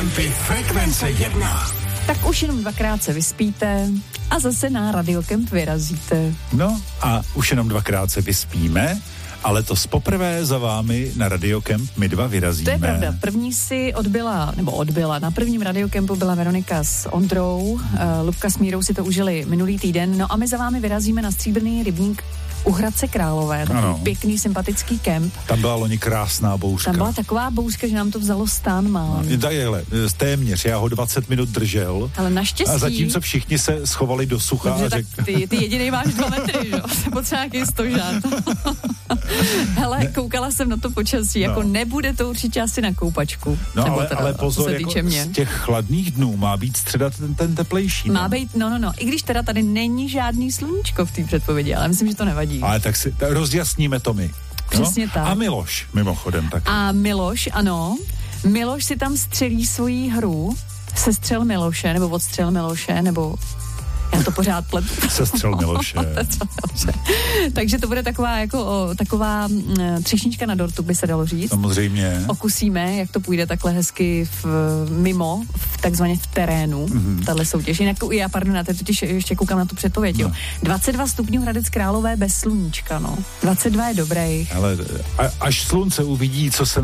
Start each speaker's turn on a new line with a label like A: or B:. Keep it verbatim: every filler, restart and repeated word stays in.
A: Kempy Frekvence jedna.
B: Tak už jenom dvakrát se vyspíte a zase na Radio Kemp vyrazíte.
C: No a už jenom dvakrát se vyspíme, ale to poprvé za vámi na Radio Kemp my dva vyrazíme.
B: To je pravda. První si odbyla, nebo odbyla, na prvním Radio Kempu byla Veronika s Ondrou, uh, Lubka s Mírou si to užili minulý týden, no a my za vámi vyrazíme na Stříbrný rybník u Hradce Králové, takový pěkný, sympatický kemp.
C: Tam byla loni krásná bouřka.
B: Tam byla taková bouřka, že nám to vzalo stán málem.
C: No, takhle, téměř, já ho dvacet minut držel.
B: Ale naštěstí.
C: A zatímco všichni se schovali do sucha.
B: Dobře,
C: a řek...
B: tak ty, ty jedinej máš dva metry, že jo? Se potřeba nějaký stožát. Hele, ne. Koukala jsem na to počasí, jako no. Nebude to určitě asi na koupačku.
C: No
B: Nebo
C: ale,
B: teda,
C: ale pozor, jako
B: mě.
C: z těch chladných dnů má být středa ten, ten teplejší.
B: Má být, no, no, no, i když teda tady není žádný sluníčko v té předpovědi, ale myslím, že to nevadí.
C: Ale tak si tak rozjasníme to my.
B: Přesně
C: no?
B: tak.
C: A Miloš, mimochodem taky.
B: A Miloš, ano, Miloš si tam střelí svoji hru, sestřel Miloše, nebo odstřel Miloše, nebo... Já to pořád pletu.
C: Sestřel Miloše.
B: Takže to bude taková jako o, taková m, třešnička na dortu, by se dalo říct.
C: Samozřejmě.
B: Okusíme, jak to půjde takhle hezky v, mimo, v, takzvaně v terénu, mm-hmm. tahle soutěž. Jinak, já pardon, já totiž ještě koukám na tu předpověď. No. dvacet dva stupňů Hradec Králové bez sluníčka, no. dvacet dva je dobrý.
C: Ale až slunce uvidí, co se